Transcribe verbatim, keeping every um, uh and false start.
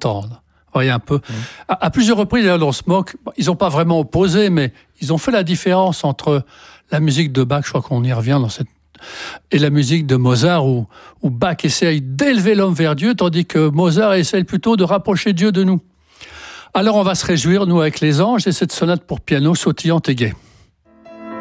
entendre. Vous voyez un peu. Mmh. À, à plusieurs reprises, d'ailleurs, on se moque. Ils n'ont pas vraiment opposé, mais ils ont fait la différence entre la musique de Bach, je crois qu'on y revient dans cette, et la musique de Mozart, où, où Bach essaye d'élever l'homme vers Dieu, tandis que Mozart essaye plutôt de rapprocher Dieu de nous. Alors on va se réjouir, nous, avec les anges, et cette sonate pour piano sautillante et gaie.